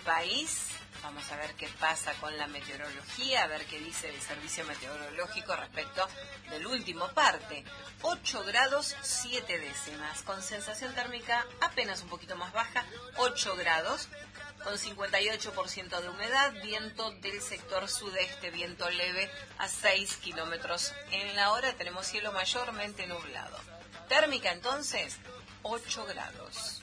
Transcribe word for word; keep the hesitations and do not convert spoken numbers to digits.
país. Vamos a ver qué pasa con la meteorología, a ver qué dice el servicio meteorológico respecto del último parte. ocho grados siete décimas, con sensación térmica apenas un poquito más baja, ocho grados, con cincuenta y ocho por ciento de humedad, viento del sector sudeste, viento leve a seis kilómetros en la hora. Tenemos cielo mayormente nublado. Térmica entonces, ocho grados.